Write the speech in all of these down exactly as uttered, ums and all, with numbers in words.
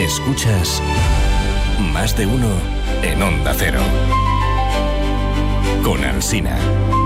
Escuchas Más de Uno en Onda Cero. Con Alsina.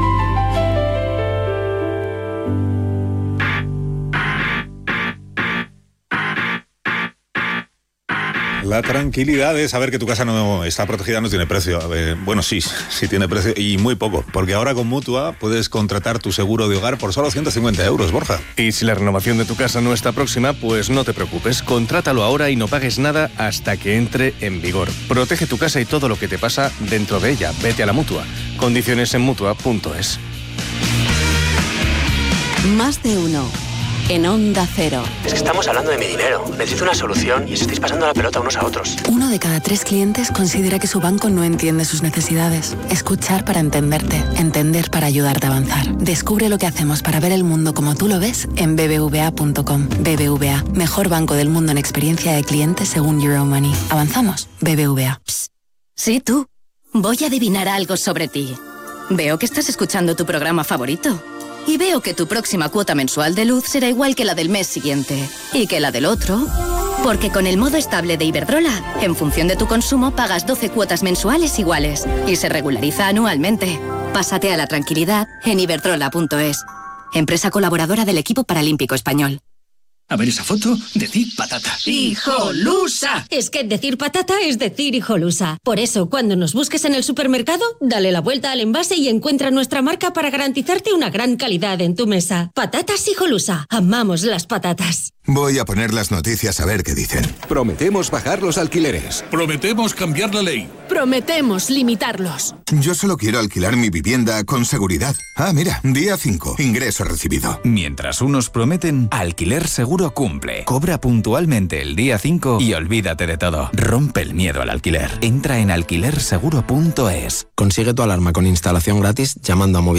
La tranquilidad de saber que tu casa no está protegida no tiene precio. Eh, bueno, sí, sí tiene precio y muy poco, porque ahora con Mutua puedes contratar tu seguro de hogar por solo ciento cincuenta euros, Borja. Y si la renovación de tu casa no está próxima, pues no te preocupes, contrátalo ahora y no pagues nada hasta que entre en vigor. Protege tu casa y todo lo que te pasa dentro de ella. Vete a la Mutua. Condiciones en Mutua punto es. Más de Uno en Onda Cero. Es que estamos hablando de mi dinero. Necesito una solución y os estáis pasando la pelota unos a otros. Uno de cada tres clientes considera que su banco no entiende sus necesidades. Escuchar para entenderte. Entender para ayudarte a avanzar. Descubre lo que hacemos para ver el mundo como tú lo ves en b b v a punto com. B B V A, mejor banco del mundo en experiencia de cliente según Euromoney. ¿Avanzamos? B B V A. Psst. Sí, tú. Voy a adivinar algo sobre ti. Veo que estás escuchando tu programa favorito. Y veo que tu próxima cuota mensual de luz será igual que la del mes siguiente. Y que la del otro. Porque con el modo estable de Iberdrola, en función de tu consumo pagas doce cuotas mensuales iguales. Y se regulariza anualmente. Pásate a la tranquilidad en iberdrola punto es. Empresa colaboradora del equipo paralímpico español. A ver esa foto, decir patata. ¡Hijolusa! Es que decir patata es decir hijolusa. Por eso, cuando nos busques en el supermercado, dale la vuelta al envase y encuentra nuestra marca para garantizarte una gran calidad en tu mesa. Patatas hijolusa. Amamos las patatas. Voy a poner las noticias a ver qué dicen. Prometemos bajar los alquileres. Prometemos cambiar la ley. Prometemos limitarlos. Yo solo quiero alquilar mi vivienda con seguridad. Ah, mira, día cinco, ingreso recibido. Mientras unos prometen, Alquiler Seguro cumple. Cobra puntualmente el día cinco y olvídate de todo. Rompe el miedo al alquiler. Entra en alquiler seguro punto es. Consigue tu alarma con instalación gratis llamando a móvil.